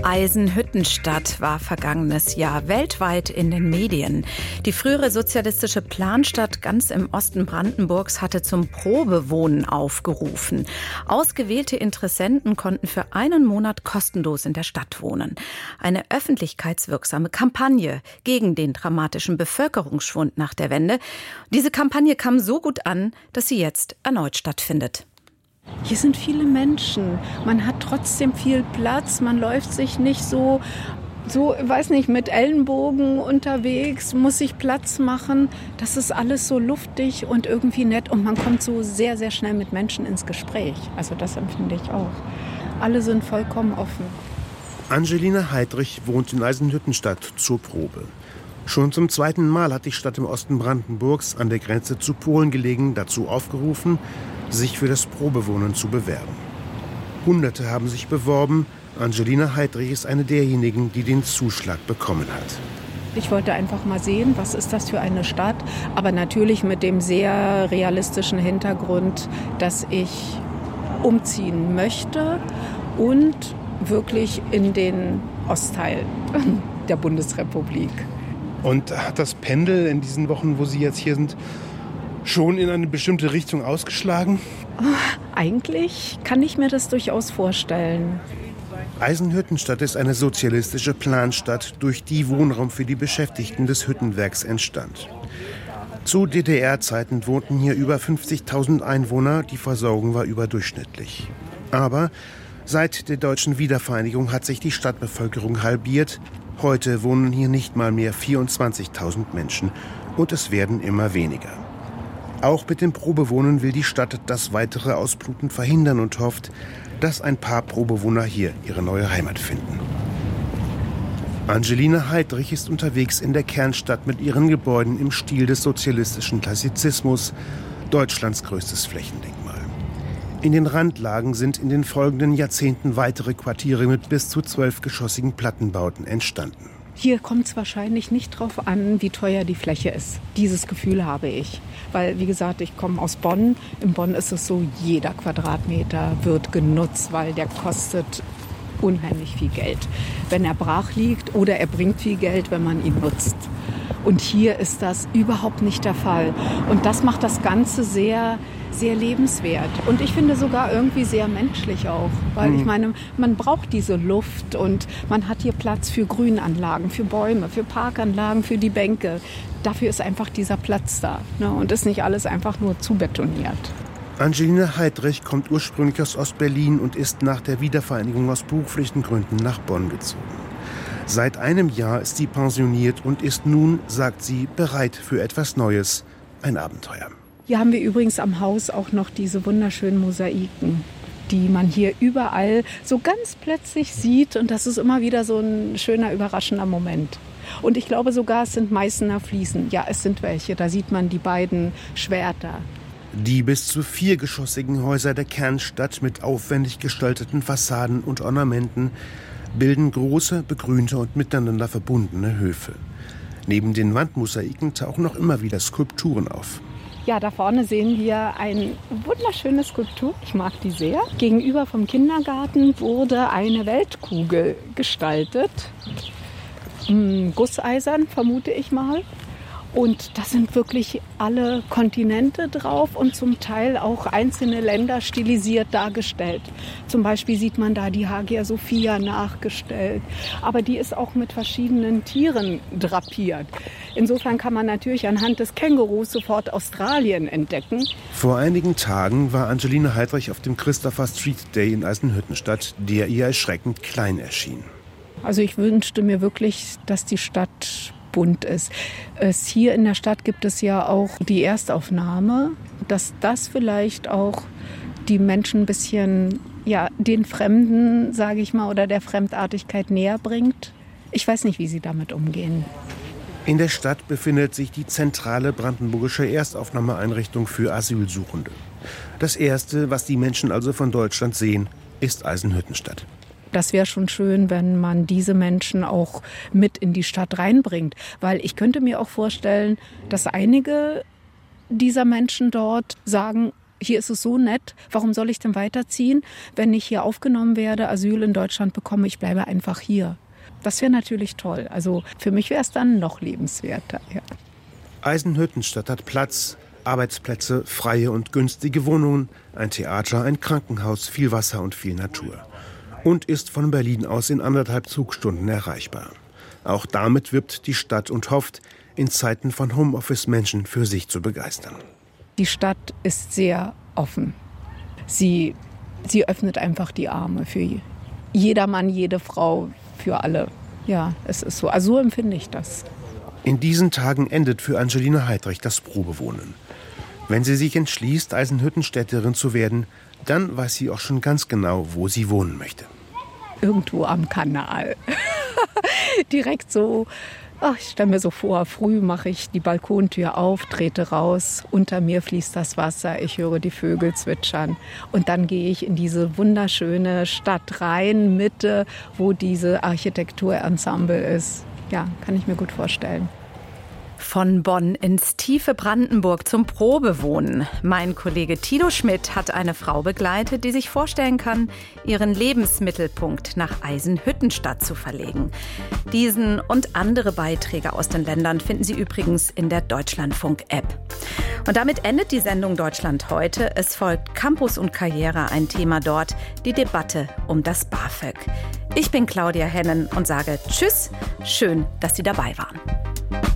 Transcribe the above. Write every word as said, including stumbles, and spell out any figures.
Eisenhüttenstadt war vergangenes Jahr weltweit in den Medien. Die frühere sozialistische Planstadt ganz im Osten Brandenburgs hatte zum Probewohnen aufgerufen. Ausgewählte Interessenten konnten für einen Monat kostenlos in der Stadt wohnen. Eine öffentlichkeitswirksame Kampagne gegen den dramatischen Bevölkerungsschwund nach der Wende. Diese Kampagne kam so gut an, dass sie jetzt erneut stattfindet. Hier sind viele Menschen, man hat trotzdem viel Platz, man läuft sich nicht so, so, weiß nicht, mit Ellenbogen unterwegs, muss sich Platz machen. Das ist alles so luftig und irgendwie nett und man kommt so sehr, sehr schnell mit Menschen ins Gespräch. Also das empfinde ich auch. Alle sind vollkommen offen. Angelina Heidrich wohnt in Eisenhüttenstadt zur Probe. Schon zum zweiten Mal hat die Stadt im Osten Brandenburgs, an der Grenze zu Polen gelegen, dazu aufgerufen, sich für das Probewohnen zu bewerben. Hunderte haben sich beworben. Angelina Heidrich ist eine derjenigen, die den Zuschlag bekommen hat. Ich wollte einfach mal sehen, was ist das für eine Stadt, aber natürlich mit dem sehr realistischen Hintergrund, dass ich umziehen möchte und wirklich in den Ostteil der Bundesrepublik. Und hat das Pendel in diesen Wochen, wo Sie jetzt hier sind, schon in eine bestimmte Richtung ausgeschlagen? Eigentlich kann ich mir das durchaus vorstellen. Eisenhüttenstadt ist eine sozialistische Planstadt, durch die Wohnraum für die Beschäftigten des Hüttenwerks entstand. Zu D D R-Zeiten wohnten hier über fünfzigtausend Einwohner, die Versorgung war überdurchschnittlich. Aber seit der deutschen Wiedervereinigung hat sich die Stadtbevölkerung halbiert. Heute wohnen hier nicht mal mehr vierundzwanzigtausend Menschen und es werden immer weniger. Auch mit dem Probewohnen will die Stadt das weitere Ausbluten verhindern und hofft, dass ein paar Probewohner hier ihre neue Heimat finden. Angelina Heidrich ist unterwegs in der Kernstadt mit ihren Gebäuden im Stil des sozialistischen Klassizismus, Deutschlands größtes Flächendenkmal. In den Randlagen sind in den folgenden Jahrzehnten weitere Quartiere mit bis zu zwölfgeschossigen Plattenbauten entstanden. Hier kommt es wahrscheinlich nicht drauf an, wie teuer die Fläche ist. Dieses Gefühl habe ich. Weil, wie gesagt, ich komme aus Bonn. In Bonn ist es so, jeder Quadratmeter wird genutzt, weil der kostet unheimlich viel Geld, wenn er brach liegt, oder er bringt viel Geld, wenn man ihn nutzt. Und hier ist das überhaupt nicht der Fall. Und das macht das Ganze sehr, sehr lebenswert. Und ich finde sogar irgendwie sehr menschlich auch. Weil ich meine, man braucht diese Luft und man hat hier Platz für Grünanlagen, für Bäume, für Parkanlagen, für die Bänke. Dafür ist einfach dieser Platz da, ne? Und ist nicht alles einfach nur zubetoniert. Angelina Heidrich kommt ursprünglich aus Ostberlin und ist nach der Wiedervereinigung aus beruflichen Gründen nach Bonn gezogen. Seit einem Jahr ist sie pensioniert und ist nun, sagt sie, bereit für etwas Neues, ein Abenteuer. Hier haben wir übrigens am Haus auch noch diese wunderschönen Mosaiken, die man hier überall so ganz plötzlich sieht. Und das ist immer wieder so ein schöner, überraschender Moment. Und ich glaube sogar, es sind Meißner Fliesen. Ja, es sind welche. Da sieht man die beiden Schwerter. Die bis zu viergeschossigen Häuser der Kernstadt mit aufwendig gestalteten Fassaden und Ornamenten bilden große, begrünte und miteinander verbundene Höfe. Neben den Wandmosaiken tauchen noch immer wieder Skulpturen auf. Ja, da vorne sehen wir eine wunderschöne Skulptur. Ich mag die sehr. Gegenüber vom Kindergarten wurde eine Weltkugel gestaltet. Gusseisern, vermute ich mal. Und da sind wirklich alle Kontinente drauf und zum Teil auch einzelne Länder stilisiert dargestellt. Zum Beispiel sieht man da die Hagia Sophia nachgestellt. Aber die ist auch mit verschiedenen Tieren drapiert. Insofern kann man natürlich anhand des Kängurus sofort Australien entdecken. Vor einigen Tagen war Angelina Heidrich auf dem Christopher Street Day in Eisenhüttenstadt, der ihr erschreckend klein erschien. Also ich wünschte mir wirklich, dass die Stadt bunt ist. Es hier in der Stadt gibt es ja auch die Erstaufnahme, dass das vielleicht auch die Menschen ein bisschen, ja, den Fremden, sage ich mal, oder der Fremdartigkeit näher bringt. Ich weiß nicht, wie sie damit umgehen. In der Stadt befindet sich die zentrale brandenburgische Erstaufnahmeeinrichtung für Asylsuchende. Das Erste, was die Menschen also von Deutschland sehen, ist Eisenhüttenstadt. Das wäre schon schön, wenn man diese Menschen auch mit in die Stadt reinbringt. Weil ich könnte mir auch vorstellen, dass einige dieser Menschen dort sagen, hier ist es so nett, warum soll ich denn weiterziehen, wenn ich hier aufgenommen werde, Asyl in Deutschland bekomme, ich bleibe einfach hier. Das wäre natürlich toll. Also für mich wäre es dann noch lebenswerter. Ja. Eisenhüttenstadt hat Platz, Arbeitsplätze, freie und günstige Wohnungen, ein Theater, ein Krankenhaus, viel Wasser und viel Natur. Und ist von Berlin aus in anderthalb Zugstunden erreichbar. Auch damit wirbt die Stadt und hofft, in Zeiten von Homeoffice Menschen für sich zu begeistern. Die Stadt ist sehr offen. Sie, sie öffnet einfach die Arme für jedermann, jede Frau, für alle. Ja, es ist so. Also so empfinde ich das. In diesen Tagen endet für Angelina Heidrich das Probewohnen. Wenn sie sich entschließt, Eisenhüttenstädterin zu werden, dann weiß sie auch schon ganz genau, wo sie wohnen möchte. Irgendwo am Kanal. Direkt so, ach, ich stelle mir so vor, früh mache ich die Balkontür auf, trete raus, unter mir fließt das Wasser, ich höre die Vögel zwitschern. Und dann gehe ich in diese wunderschöne Stadt rein, Mitte, wo diese Architekturensemble ist. Ja, kann ich mir gut vorstellen. Von Bonn ins tiefe Brandenburg zum Probewohnen. Mein Kollege Tilo Schmidt hat eine Frau begleitet, die sich vorstellen kann, ihren Lebensmittelpunkt nach Eisenhüttenstadt zu verlegen. Diesen und andere Beiträge aus den Ländern finden Sie übrigens in der Deutschlandfunk-App. Und damit endet die Sendung Deutschland heute. Es folgt Campus und Karriere, ein Thema dort, die Debatte um das BAföG. Ich bin Claudia Hennen und sage Tschüss, schön, dass Sie dabei waren.